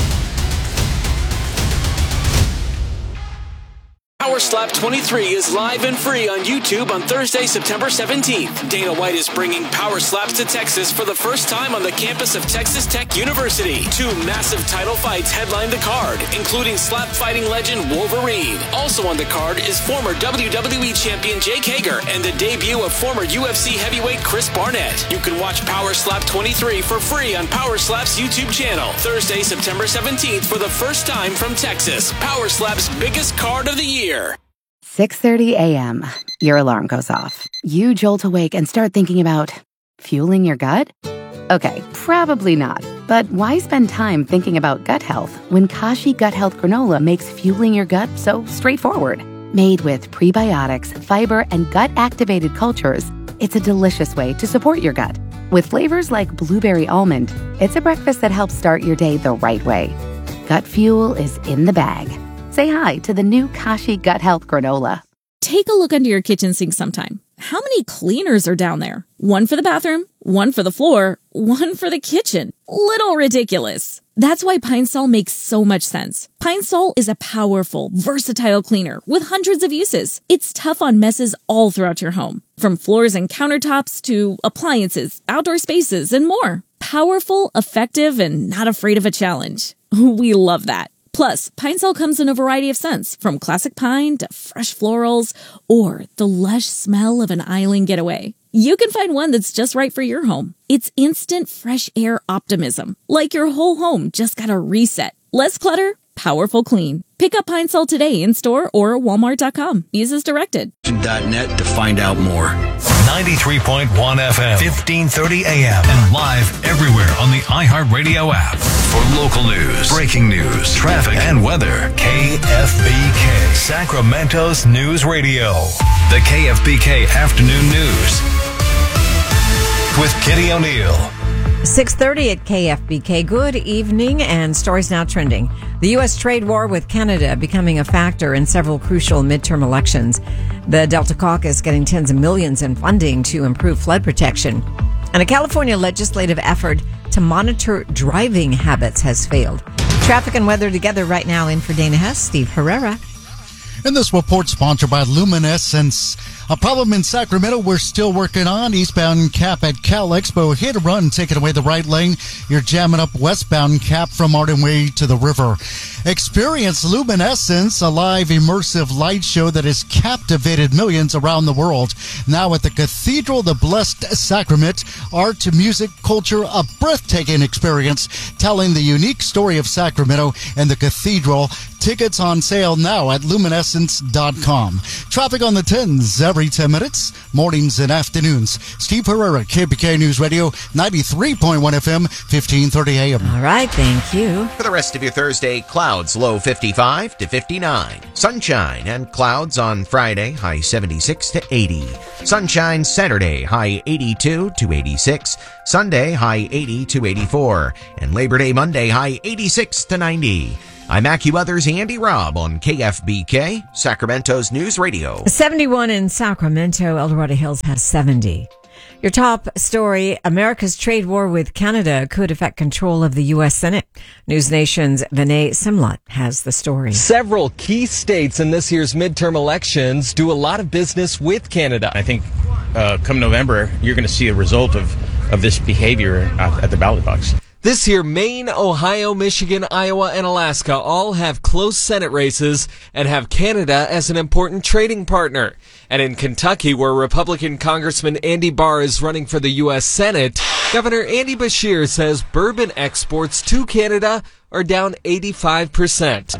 Power Slap 23 is live and free on YouTube on Thursday, September 17th. Dana White is bringing Power Slaps to Texas for the first time on the campus of Texas Tech University. 2 massive title fights headline the card, including slap fighting legend Wolverine. Also on the card is former WWE champion Jake Hager and the debut of former UFC heavyweight Chris Barnett. You can watch Power Slap 23 for free on Power Slap's YouTube channel. Thursday, September 17th for the first time from Texas. Power Slap's biggest card of the year. 6:30 a.m. Your alarm goes off. You jolt awake and start thinking about fueling your gut? Okay, probably not. But why spend time thinking about gut health when Kashi Gut Health Granola makes fueling your gut so straightforward? Made with prebiotics, fiber, and gut-activated cultures, it's a delicious way to support your gut. With flavors like blueberry almond, it's a breakfast that helps start your day the right way. Gut fuel is in the bag. Say hi to the new Kashi Gut Health Granola. Take a look under your kitchen sink sometime. How many cleaners are down there? One for the bathroom, one for the floor, one for the kitchen. Little ridiculous. That's why Pine Sol makes so much sense. Pine Sol is a powerful, versatile cleaner with hundreds of uses. It's tough on messes all throughout your home, from floors and countertops to appliances, outdoor spaces, and more. Powerful, effective, and not afraid of a challenge. We love that. Plus, Pine Sol comes in a variety of scents, from classic pine to fresh florals, or the lush smell of an island getaway. You can find one that's just right for your home. It's instant fresh air optimism, like your whole home just got a reset. Less clutter, powerful clean. Pick up Pine Sol today in store or walmart.com. Use as directed. .net to find out more. 93.1 FM, 1530 AM, and live everywhere on the iHeartRadio app. For local news, breaking news, traffic, and weather, KFBK, Sacramento's News Radio. The KFBK Afternoon News with Kitty O'Neill. 6:30 at KFBK. Good evening, and stories now trending. The U.S. trade war with Canada becoming a factor in several crucial midterm elections. The Delta Caucus getting tens of millions in funding to improve flood protection. And a California legislative effort to monitor driving habits has failed. Traffic and weather together right now. In for Dana Hess, Steve Herrera. And this report sponsored by Luminescence. A problem in Sacramento we're still working on. Eastbound Cap at Cal Expo. Hit a run, taking away the right lane. You're jamming up westbound Cap from Arden Way to the river. Experience Luminescence, a live immersive light show that has captivated millions around the world. Now at the Cathedral of the Blessed Sacrament. Art, music, culture, a breathtaking experience telling the unique story of Sacramento and the cathedral. Tickets on sale now at luminescence.com. Traffic on the 10s every 10 minutes, mornings and afternoons. Steve Herrera, KPK News Radio, 93.1 FM, 1530 AM. All right, thank you. For the rest of your Thursday, clouds low 55 to 59. Sunshine and clouds on Friday, high 76 to 80. Sunshine Saturday, high 82 to 86. Sunday, high 80 to 84. And Labor Day Monday, high 86 to 90. I'm AccuWeather's Andy Robb on KFBK, Sacramento's News Radio. 71 in Sacramento. El Dorado Hills has 70. Your top story, America's trade war with Canada could affect control of the U.S. Senate. News Nation's Vinay Simlat has the story. Several key states in this year's midterm elections do a lot of business with Canada. I think come November, you're going to see a result of this behavior at the ballot box. This year, Maine, Ohio, Michigan, Iowa, and Alaska all have close Senate races and have Canada as an important trading partner. And in Kentucky, where Republican Congressman Andy Barr is running for the U.S. Senate, Governor Andy Beshear says bourbon exports to Canada are down 85%.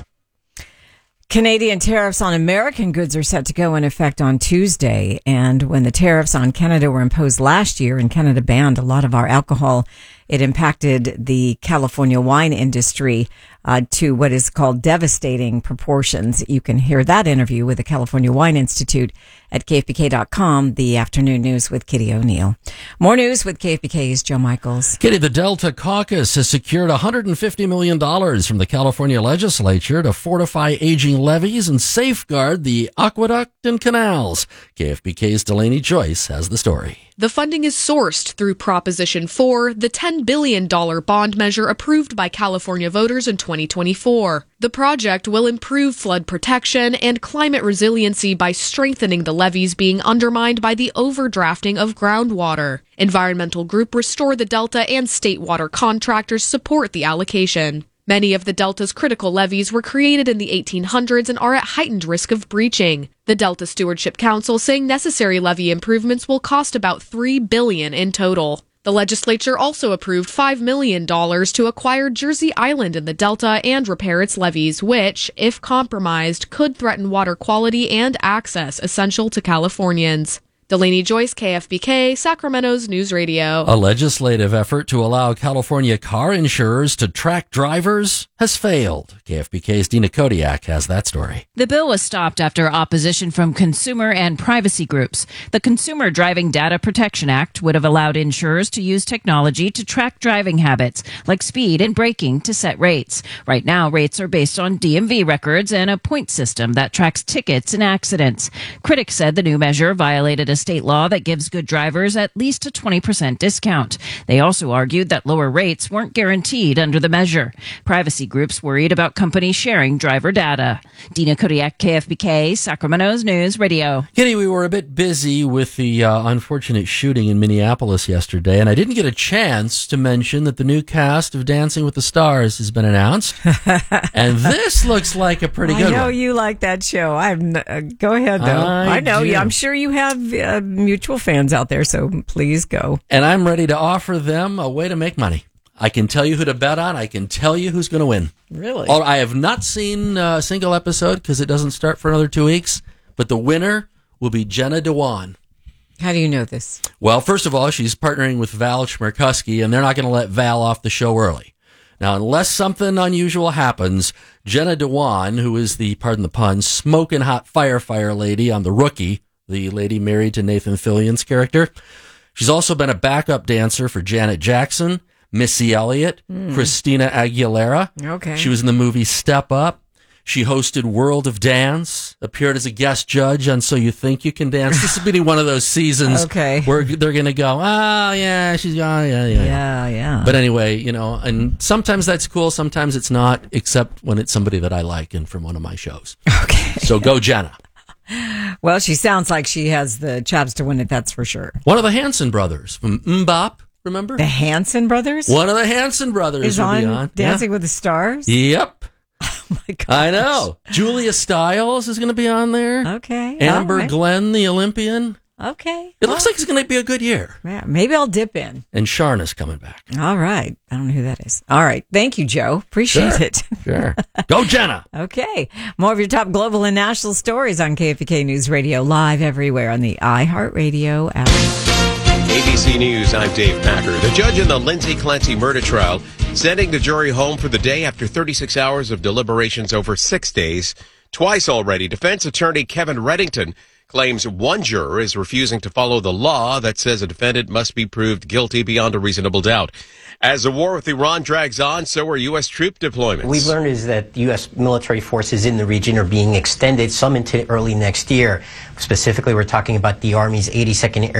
Canadian tariffs on American goods are set to go in effect on Tuesday. And when the tariffs on Canada were imposed last year and Canada banned a lot of our alcohol, it impacted the California wine industry to what is called devastating proportions. You can hear that interview with the California Wine Institute at KFBK.com, the afternoon news with Kitty O'Neill. More news with KFBK's Joe Michaels. Kitty, the Delta Caucus has secured $150 million from the California legislature to fortify aging levees and safeguard the aqueduct and canals. KFBK's Delaney Joyce has the story. The funding is sourced through Proposition 4, the $10 billion bond measure approved by California voters in 2024. The project will improve flood protection and climate resiliency by strengthening the levees being undermined by the overdrafting of groundwater. Environmental group Restore the Delta and state water contractors support the allocation. Many of the Delta's critical levees were created in the 1800s and are at heightened risk of breaching. The Delta Stewardship Council saying necessary levee improvements will cost about $3 billion in total. The legislature also approved $5 million to acquire Jersey Island in the Delta and repair its levees, which, if compromised, could threaten water quality and access essential to Californians. Delaney Joyce, KFBK, Sacramento's News Radio. A legislative effort to allow California car insurers to track drivers has failed. KFBK's Dina Kodiak has that story. The bill was stopped after opposition from consumer and privacy groups. The Consumer Driving Data Protection Act would have allowed insurers to use technology to track driving habits, like speed and braking, to set rates. Right now, rates are based on DMV records and a point system that tracks tickets and accidents. Critics said the new measure violated a state law that gives good drivers at least a 20% discount. They also argued that lower rates weren't guaranteed under the measure. Privacy groups worried about companies sharing driver data. Dina Kodiak, KFBK, Sacramento's News Radio. Kitty, we were a bit busy with the unfortunate shooting in Minneapolis yesterday, and I didn't get a chance to mention that the new cast of Dancing with the Stars has been announced. And this looks like a pretty good one. I know you like that show. Go ahead, though. I know. Yeah, I'm sure you have mutual fans out there, so please go. And I'm ready to offer them a way to make money. I can tell you who to bet on. I can tell you who's going to win. Really? I have not seen a single episode because it doesn't start for another 2 weeks, but the winner will be Jenna Dewan. How do you know this? Well, first of all, she's partnering with Val Schmerkuski, and they're not going to let Val off the show early. Now, unless something unusual happens, Jenna Dewan, who is the, pardon the pun, smoking hot fire lady on The Rookie, the lady married to Nathan Fillion's character. She's also been a backup dancer for Janet Jackson, Missy Elliott, Christina Aguilera. Okay. She was in the movie Step Up. She hosted World of Dance, appeared as a guest judge on So You Think You Can Dance. This will be one of those seasons where they're going to go, oh, yeah, she's gone, yeah. But anyway, and sometimes that's cool, sometimes it's not, except when it's somebody that I like and from one of my shows. Okay. So go Jenna. Well, she sounds like she has the chops to win it, that's for sure. One of the Hanson brothers from Mbop, remember? The Hanson brothers? One of the Hanson brothers is will on be on Dancing with the Stars? Yep. Oh my God. I know. Julia Stiles is going to be on there. Okay. Amber Glenn, the Olympian. Okay. It looks like it's going to be a good year. Yeah, maybe I'll dip in. And Sharna's coming back. All right. I don't know who that is. All right. Thank you, Joe. Appreciate it. Sure. Go, Jenna. Okay. More of your top global and national stories on KFBK News Radio, live everywhere on the iHeartRadio app. ABC News, I'm Dave Packer. The judge in the Lindsay Clancy murder trial sending the jury home for the day after 36 hours of deliberations over 6 days. Twice already, defense attorney Kevin Reddington claims one juror is refusing to follow the law that says a defendant must be proved guilty beyond a reasonable doubt. As the war with Iran drags on, so are U.S. troop deployments. We've learned is that U.S. military forces in the region are being extended, some into early next year. Specifically, we're talking about the Army's 82nd